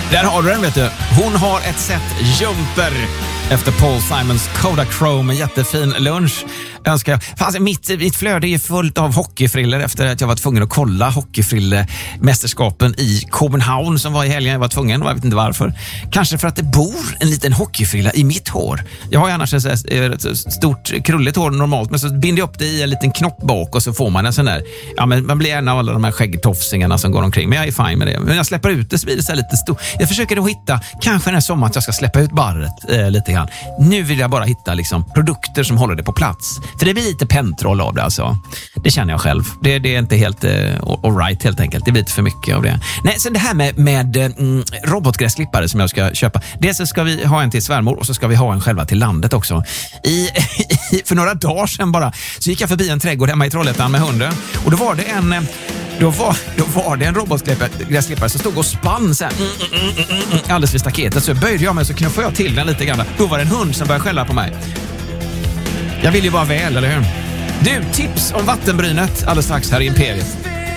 Där har du den, vet du. Hon har ett set jumper efter Paul Simons Kodachrome. En jättefin lunch önskar jag. Fast mitt flöde är fullt av hockeyfriller efter att jag var tvungen att kolla hockeyfrillemästerskapen i Copenhagen som var i helgen. Jag var tvungen, och jag vet inte varför. Kanske för att det bor en liten hockeyfrilla i mitt hår. Jag har ju annars ett stort krulligt hår normalt, men så binder jag upp det i en liten knopp bak och så får man en sån där. Ja, men man blir en av alla de här skäggtofsingarna som går omkring. Men jag är fine med det. Men jag släpper ut det så blir det så här lite stort. Jag försöker då hitta, kanske den sommar att jag ska släppa ut barret lite grann. Nu vill jag bara hitta liksom produkter som håller det på plats. För det blir lite pentroll av det alltså. Det känner jag själv. Det är inte helt all right helt enkelt. Det blir lite för mycket av det. Nej, sen det här med robotgräsklippare som jag ska köpa. Dels så ska vi ha en till svärmor och så ska vi ha en själva till landet också. För några dagar sedan bara så gick jag förbi en trädgård hemma i Trollhättan med hunden. Och då var det en robotgräsklippare som stod och spann så här, alldeles vid staketet. Så böjde jag mig så knuffade jag till den lite grann. Då var det en hund som började skälla på mig. Jag vill ju bara väl, eller hur? Du, tips om vattenbrynet alldeles strax här i Imperiet.